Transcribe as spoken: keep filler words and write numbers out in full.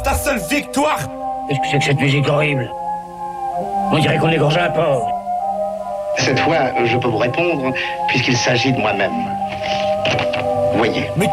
ta seule victoire. Qu'est-ce que c'est que cette musique horrible? On dirait qu'on égorge un porc. Cette fois, je peux vous répondre, puisqu'il s'agit de moi-même. Voyez. Mais